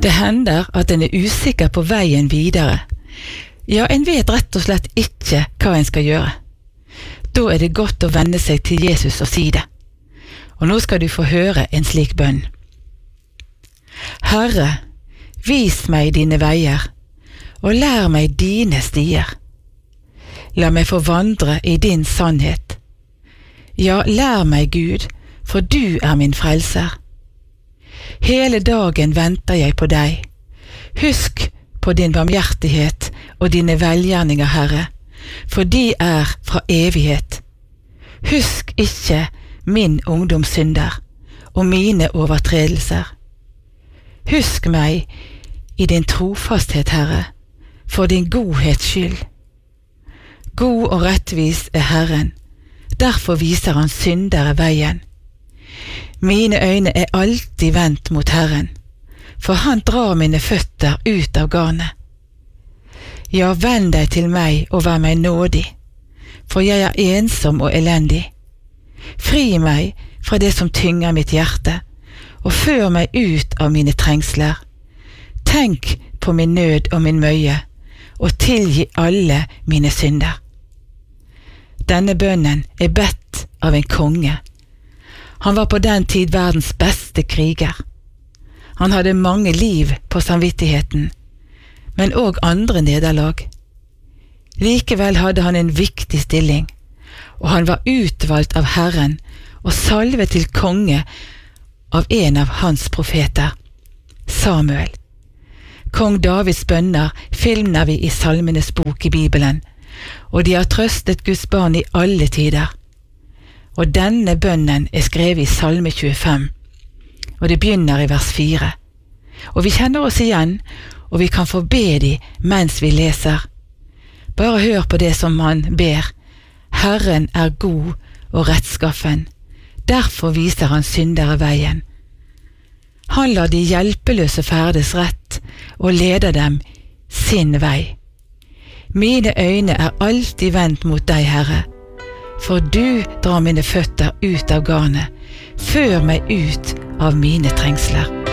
Det hender at en usikker på veien videre. Ja, en vet rett og slett ikke hva en skal gjøre. Da det godt å vende seg til Jesus og si det. Og nå skal du få høre en slik bønn. Herre, vis meg dine veier, og lær meg dine stier. La meg få vandre i din sannhet. Ja, lær meg, Gud, for du min frelser. Hele dagen venter jeg på deg. Husk på din barmhjertighet og dine velgjerninger, Herre, for de fra evighet. Husk ikke min ungdomssynder og mine overtredelser. Husk meg i din trofasthet, Herre, for din godhets skyld. God og rettvis Herren, derfor viser han syndere veien. Mine øyne alltid vendt mot Herren, for han drar mine føtter ut av garnet. Ja, vend deg til meg og vær meg nådig, for jeg ensom og elendig. Fri meg fra det som tynger mitt hjerte, og før meg ut av mine trengsler. Tenk på min nød og min møye, og tilgi alle mine synder. Denne bønnen bedt av en konge. Han var på den tid verdens beste kriger. Han hadde mange liv på samvittigheten, men også andre nederlag. Likevel hadde han en viktig stilling, og han var utvalgt av Herren og salvet til konge av en av hans profeter, Samuel. Kong Davids bønner finner vi i Salmenes bok i Bibelen, og de har trøstet Guds barn i alle tider. Og denne bønnen skrevet i Salme 25, og det begynner i vers 4. Og vi kjenner oss igjen, og vi kan få be de mens vi leser. Bare hør på det som han ber. Herren god og rettskaffen, derfor viser han syndere veien. Han lar de hjelpeløse ferdes rett, og leder dem sin vei. Mine øyne alltid vendt mot deg, Herre, for du drar mine føtter ut av garnet, før meg ut av mine trengsler.